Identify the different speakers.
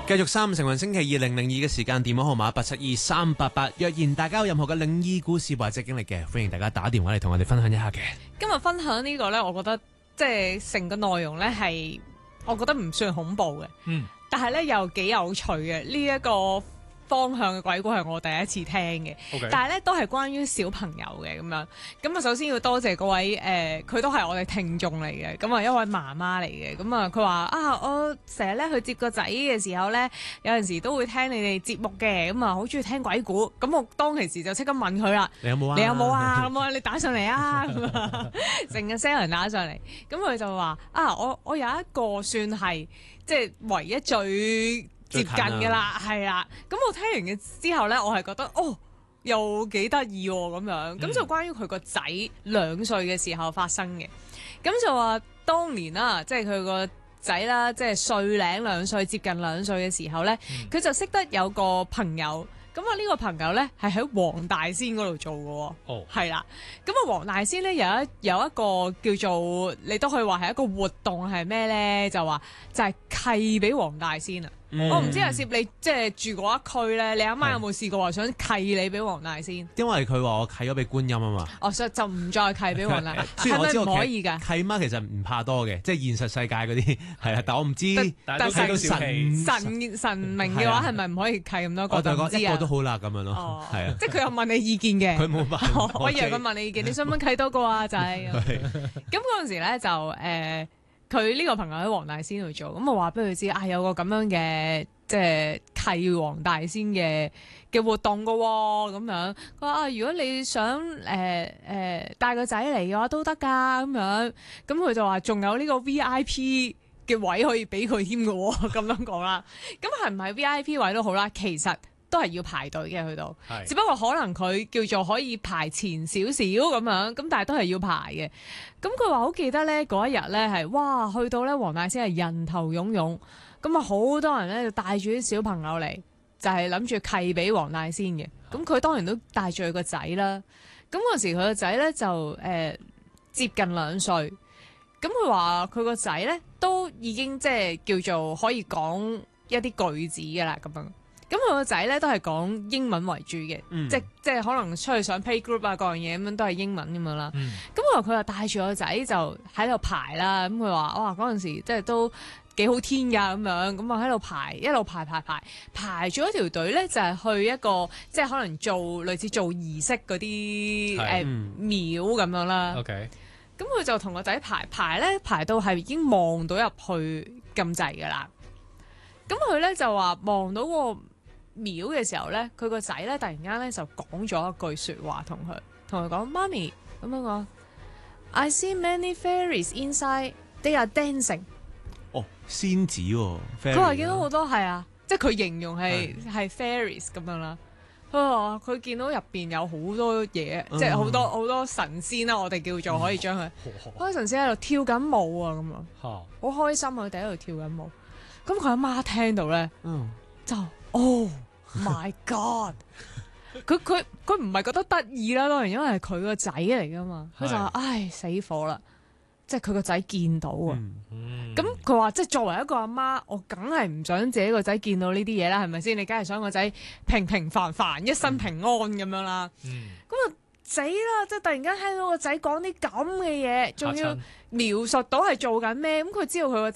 Speaker 1: 繼續3成運星期2002嘅時間，電話號碼872-388。若然大家有任何嘅靈異故事或者經歷嘅，歡迎大家打電話嚟同我哋分享一下嘅。
Speaker 2: 今日分享呢個呢，我覺得即係成個內容呢係，我覺得唔算恐怖嘅，但係呢又幾有趣嘅。呢一個方向嘅鬼故係我第一次聽嘅，但係咧都係關於小朋友嘅咁樣。咁啊，首先要多謝嗰位佢都係我哋聽眾嚟嘅，咁啊一位媽媽嚟嘅。咁啊佢話啊，我成日咧去接個仔嘅時候咧，有陣時都會聽你哋節目嘅，咁啊好中意聽鬼故。咁我當其時就即刻問佢啦，
Speaker 1: 你有冇啊？
Speaker 2: 你有冇啊？咁啊你打上嚟啊！成個 sell 人打上嚟，咁佢就話啊，我有一個算係即係唯一最接近嘅啦，係啦。咁我聽完嘅之後咧，我係覺得又幾得意喎咁樣。咁就關於佢個仔2歲嘅時候發生嘅。咁就話當年啦，即係佢個仔啦，即係歲零2歲，接近2歲嘅時候咧，佢就識得有個朋友。咁啊呢個朋友咧係喺黃大仙嗰度做嘅喎，係啦。咁啊黃大仙咧有一個叫做你都可以話係一個活動係咩咧？就話就係契俾黃大仙啊！我唔知阿攝你即係住嗰一區咧，你阿媽有冇試過話想契你俾黃大仙？
Speaker 1: 因為佢話我契咗俾觀音啊嘛。
Speaker 2: 所以就唔再契俾黃大仙，係咪唔可以㗎？
Speaker 1: 契媽其實唔怕多嘅，即係現實世界嗰啲係啊，但我唔知。
Speaker 2: 但神明嘅話係咪唔可以契咁多個？
Speaker 1: 我就講一個都好啦咁樣咯，係啊。
Speaker 2: 即係佢有問你意見嘅。
Speaker 1: 佢冇問。
Speaker 2: 我以為佢問你意見，你想唔想契多個啊？仔咁嗰陣時咧就佢呢個朋友喺黃大仙度做，咁我話俾佢知啊，有個咁樣嘅即係契黃大仙嘅活動噶喎，咁樣佢話啊，如果你想帶個仔嚟嘅話都得噶咁樣，咁佢就話仲有呢個 VIP 嘅位可以俾佢添嘅喎，咁樣講啦。咁係唔係 VIP 位都好啦，其實都係要排隊嘅去到，只不過可能佢叫做可以排前少少咁樣，咁但係都係要排嘅。咁佢話好記得咧嗰一日咧係哇，去到咧黃大仙係人頭湧湧，咁啊好多人咧就帶住啲小朋友嚟，就係諗住契俾黃大仙嘅。咁佢當然都帶住佢個仔啦。咁嗰時佢個仔咧就接近2歲，咁佢話佢個仔咧都已經即係叫做可以講一啲句子噶啦咁樣。咁佢個仔咧都係講英文為主嘅，即係可能出去上 playgroup 啊，各樣嘢咁樣都係英文咁樣啦。咁佢話帶住個仔就喺度排啦。咁佢話哇嗰陣時即係都幾好天㗎咁樣，咁啊喺度排一路排咗一條隊咧，就係去一個即係可能類似做儀式嗰啲廟咁樣啦。咁佢就同個仔排到係已經望到入去咁滯㗎啦。咁佢咧就話望到個廟嘅時候咧，佢個仔咧突然間咧就講咗一句說話，同佢講媽咪咁樣講 I see many fairies inside, they are dancing。
Speaker 1: 仙子喎，
Speaker 2: 佢話見到好多係啊，即係佢形容係 fairies 咁樣啦。佢話佢見到入邊有好多嘢，即係好多神仙啦，我哋叫做可以將佢嗰啲神仙喺度跳緊舞啊咁啊，好開心啊！佢哋喺度跳緊舞。咁佢阿媽聽到咧，就Oh my God！ 佢唔係覺得得意啦，當然因為係佢個仔嚟噶嘛，佢就話唉死火啦！即係佢個仔見到啊，咁佢話即係作為一個阿媽，我梗係唔想自己個仔見到呢啲嘢啦，係咪先？你梗係想個仔平平凡凡一生平安咁樣啦。咁啊死啦！即係突然間聽到個仔講啲咁嘅嘢，仲要描述到係做緊咩？咁佢知道佢個